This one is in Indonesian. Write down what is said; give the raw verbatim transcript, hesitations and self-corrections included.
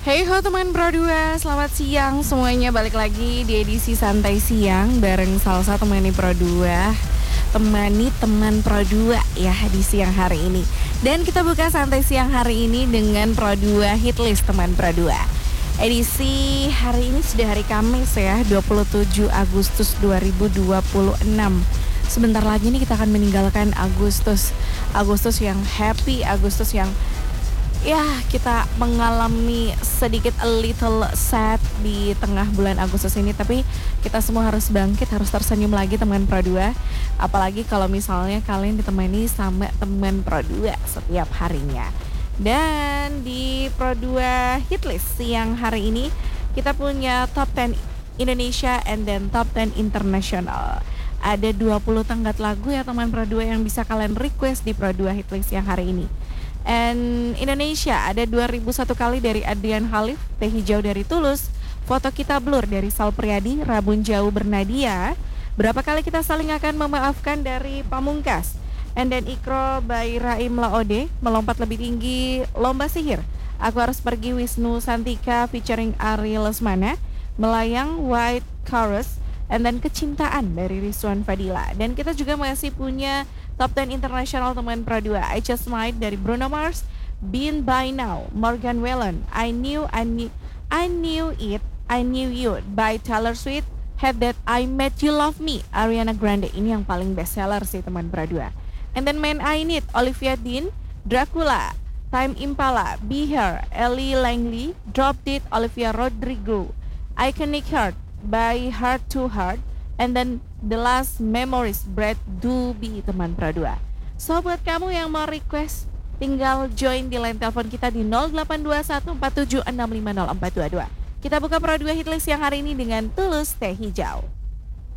Hey ho teman Pro dua, selamat siang semuanya, balik lagi di edisi Santai Siang bareng salah satu temani Pro dua. Temani teman Pro dua ya di siang hari ini. Dan kita buka Santai Siang hari ini dengan Pro dua Hitlist teman Pro dua. Edisi hari ini sudah hari Kamis ya, dua puluh tujuh Agustus dua ribu dua puluh enam. Sebentar lagi nih kita akan meninggalkan Agustus. Agustus yang happy, Agustus yang ya kita mengalami sedikit a little sad di tengah bulan Agustus ini. Tapi kita semua harus bangkit, harus tersenyum lagi teman Pro dua. Apalagi kalau misalnya kalian ditemani sama teman Pro dua setiap harinya. Dan di Pro dua Hitlist siang hari ini kita punya Top sepuluh Indonesia and then Top sepuluh International. Ada dua puluh tenggat lagu ya teman Pro dua yang bisa kalian request di Pro dua Hitlist yang hari ini. And Indonesia ada dua ribu satu kali dari Adrian Khalif, Teh Hijau dari Tulus, Foto Kita Blur dari Sal Priadi, Rabun Jauh Bernadia, Berapa Kali Kita Saling Akan Memaafkan dari Pamungkas, and then Ikro by Raim Laode, Melompat Lebih Tinggi, Lomba Sihir, Aku Harus Pergi Wisnu Santika featuring Ari Lesmana, Melayang White Chorus, and then Kecintaan dari Rizwan Fadila. Dan kita juga masih punya Top sepuluh International teman Pro dua, I Just Might dari Bruno Mars, Been By Now, Morgan Wallen, I Knew, I Knew, I Knew It, I Knew You by Taylor Swift, Had That I Met You Love Me, Ariana Grande. Ini yang paling best seller sih teman Pro dua. And then Man I Need, Olivia Dean, Dracula, Time Impala, Be Here, Ellie Langley, Drop It, Olivia Rodrigo, Iconic Heart by Heart to Heart, and then The Last Memories, Brad Doobie teman Pro dua. So buat kamu yang mau request, tinggal join di line telepon kita di nol delapan dua satu empat tujuh enam lima nol empat dua dua. Kita buka Pro dua Hitlist yang hari ini dengan Tulus Teh Hijau.